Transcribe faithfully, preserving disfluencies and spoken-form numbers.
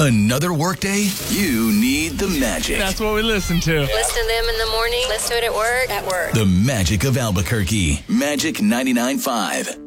Another workday? You need the magic. That's what we listen to. Listen to them in the morning. Listen to it at work. At work. The magic of Albuquerque. Magic ninety-nine point five.